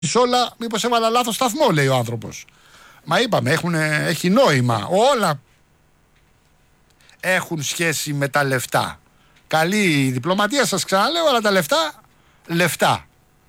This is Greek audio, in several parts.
όλα, μήπως έβαλα λάθος σταθμό, λέει ο άνθρωπος. Μα είπαμε, έχει νόημα. Όλα έχουν σχέση με τα λεφτά. Καλή διπλωματία, σας ξαναλέω, αλλά τα λεφτά.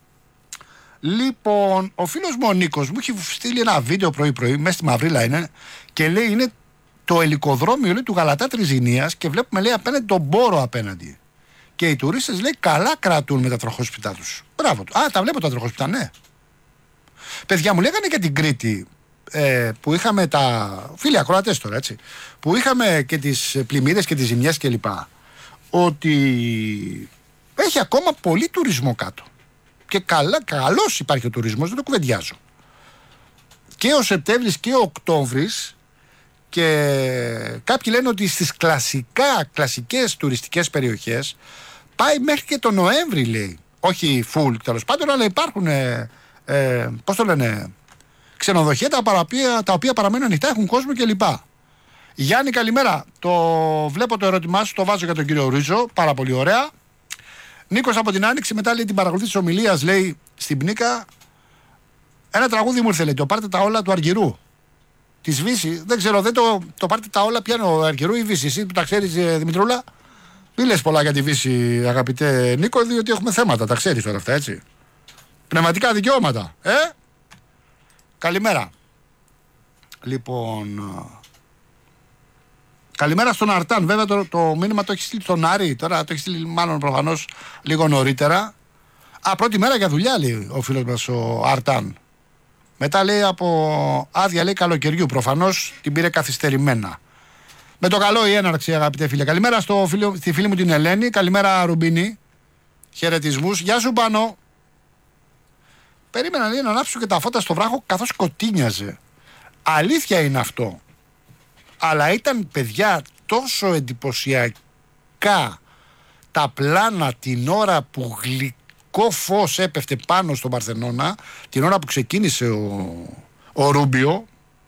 Λοιπόν, ο φίλος μου ο Νίκος μου έχει στείλει ένα βίντεο πρωί-πρωί, μέσα στη Μαυρίλα είναι, και λέει είναι το ελικοδρόμιο, λέει, του Γαλατά Τριζηνίας και βλέπουμε, λέει, απέναντι τον Μπόρο απέναντι. Και οι τουρίστες, λέει, καλά κρατούν με τα τροχόσπιτά τους. Μπράβο του. Α, τα βλέπω τα τροχόσπιτα, ναι. Παιδιά μου λέγανε για την Κρήτη, που είχαμε τα φίλοι ακροατές τώρα, έτσι, που είχαμε και τις πλημμύρες και τις ζημιές κλπ, ότι έχει ακόμα πολύ τουρισμό κάτω. Και καλώς υπάρχει ο τουρισμός, δεν το κουβεντιάζω. Και ο Σεπτέμβρης και ο Οκτώβρης, και κάποιοι λένε ότι στις κλασικές τουριστικές περιοχές πάει μέχρι και τον Νοέμβρη, λέει. Όχι full τέλος πάντων, αλλά υπάρχουν πώς το λένε, ξενοδοχεία τα οποία παραμένουν ανοιχτά, έχουν κόσμο κλπ. Γιάννη, καλημέρα. Βλέπω το ερώτημά σου, το βάζω για τον κύριο Ρίζο. Πάρα πολύ ωραία. Νίκος από την Άνοιξη, μετά, λέει, την παρακολουθεί της ομιλίας, λέει, στην Πνίκα. Ένα τραγούδι μου ήρθε, λέει, το πάρτε τα όλα του Αργυρού. Τη Βύση, δεν ξέρω, το πάρτε τα όλα, πιάνω ο Αργυρού ή Βύση. Εσύ που τα ξέρεις, Δημητρούλα. Μην λες πολλά για τη Βύση, αγαπητέ Νίκο, διότι έχουμε θέματα, τα ξέρεις τώρα αυτά, έτσι. Πνευματικά δικαιώματα, Καλημέρα. Λοιπόν, καλημέρα στον Αρτάν. Βέβαια το μήνυμα το έχει στείλει στον Άρη. Τώρα το έχει στείλει μάλλον προφανώς λίγο νωρίτερα. Πρώτη μέρα για δουλειά, λέει ο φίλος μας ο Αρτάν. Μετά, λέει, από άδεια, λέει, καλοκαιριού. Προφανώς την πήρε καθυστερημένα. Με το καλό η έναρξη, αγαπητέ φίλε. Καλημέρα στη φίλη μου την Ελένη. Καλημέρα, Ρουμπίνη. Χαιρετισμούς. Γεια σου, Πάνο. Περίμενα, λέει, να ανάψω και τα φώτα στο βράχο καθώς σκοτίνιαζε. Αλήθεια είναι αυτό. Αλλά ήταν, παιδιά, τόσο εντυπωσιακά τα πλάνα την ώρα που γλυκό φως έπεφτε πάνω στον Παρθενώνα, την ώρα που ξεκίνησε ο Ρούμπιο.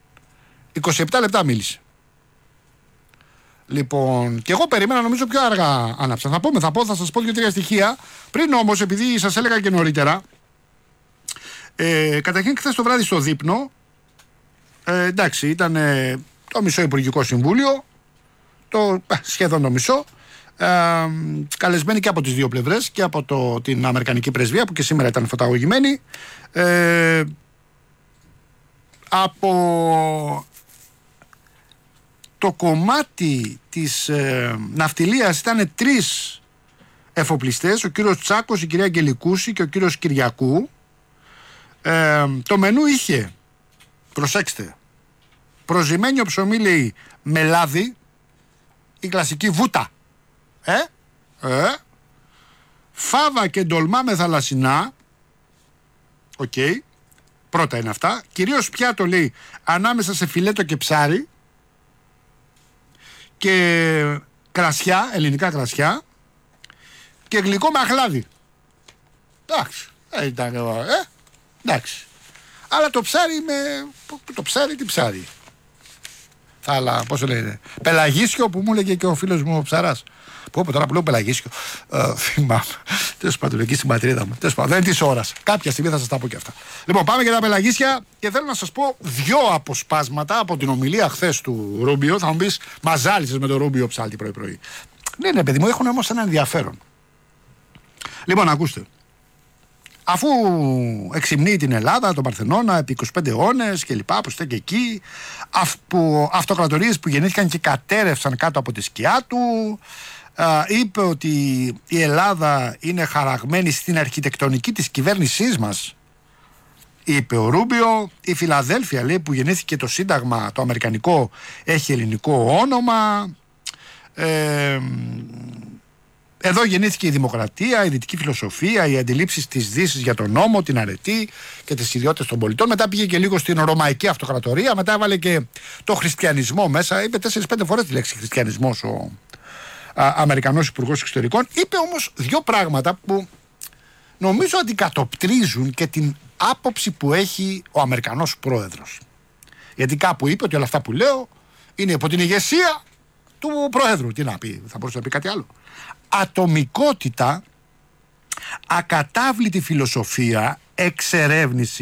27 λεπτά μίλησε. Λοιπόν, και εγώ περίμενα, νομίζω πιο αργά άναψα. Θα σας πω 2-3 στοιχεία. Πριν όμως, επειδή σας έλεγα και νωρίτερα, καταρχήν χθες το βράδυ στο δείπνο, εντάξει, ήταν το μισό Υπουργικό Συμβούλιο, σχεδόν το μισό, καλεσμένοι και από τις δύο πλευρές, και από την Αμερικανική Πρεσβεία, που και σήμερα ήταν φωταγωγημένη, από το κομμάτι της ναυτιλίας ήταν 3 εφοπλιστές, ο κύριος Τσάκος, η κυρία Αγγελικούση και ο κύριος Κυριακού. Το μενού είχε, προσέξτε, προζυμένιο ψωμί, λέει, με λάδι, η κλασική βούτα, φάβα και ντολμά με θαλασσινά, πρώτα είναι αυτά, κυρίως πιάτο, λέει, ανάμεσα σε φιλέτο και ψάρι, και κρασιά, ελληνικά κρασιά, και γλυκό με αχλάδι. Εντάξει, εντάξει. Αλλά το ψάρι τι ψάρι. Πώς το λένε, πελαγίσιο, που μου έλεγε και ο φίλος μου ο Ψαράς. Τώρα που λέω πελαγίσιο, θυμάμαι. Τέλος πάντων, εκεί στην πατρίδα μου. Τέλος πάντων, δεν είναι της ώρας. Κάποια στιγμή θα σας τα πω και αυτά. Λοιπόν, πάμε για τα πελαγίσια και θέλω να σας πω 2 αποσπάσματα από την ομιλία χθες του Ρούμπιο. Θα μου πεις, μαζάλισες με τον Ρούμπιο ψάλτη πρωί-πρωί. Ναι, παιδί μου, έχουν όμως ένα ενδιαφέρον. Λοιπόν, ακούστε. Αφού εξυμνεί την Ελλάδα, τον Παρθενώνα, επί 25 αιώνες και λοιπά, που στέκει εκεί, αυτοκρατορίες που γεννήθηκαν και κατέρευσαν κάτω από τη σκιά του, είπε ότι η Ελλάδα είναι χαραγμένη στην αρχιτεκτονική της κυβέρνησής μας, είπε ο Ρούμπιο. Η Φιλαδέλφια, λέει, που γεννήθηκε το Σύνταγμα το αμερικανικό, έχει ελληνικό όνομα. Εδώ γεννήθηκε η δημοκρατία, η δυτική φιλοσοφία, οι αντιλήψεις της Δύσης για τον νόμο, την αρετή και τις ιδιότητες των πολιτών. Μετά πήγε και λίγο στην Ρωμαϊκή Αυτοκρατορία, μετά έβαλε και το χριστιανισμό μέσα. Είπε 4-5 φορές τη λέξη χριστιανισμός ο Αμερικανός Υπουργός Εξωτερικών. Είπε όμως 2 πράγματα που νομίζω αντικατοπτρίζουν και την άποψη που έχει ο Αμερικανός Πρόεδρος. Γιατί κάπου είπε ότι όλα αυτά που λέω είναι υπό την ηγεσία του Πρόεδρου. Τι να πει, θα μπορούσε να πει κάτι άλλο. Ατομικότητα, ακατάβλητη φιλοσοφία, εξερεύνηση.